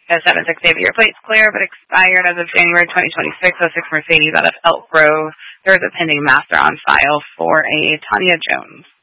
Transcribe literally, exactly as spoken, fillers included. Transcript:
The seven six Xavier plate's clear, but expired as of January twenty twenty-six. oh six Mercedes out of Elk Grove. There is a pending master on file for a Tanya Jones.